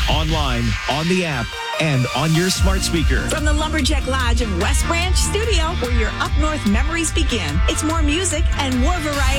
online, on the app, and on your smart speaker. From the Lumberjack Lodge in West Branch Studio, where your up north memories begin. It's more music and more variety.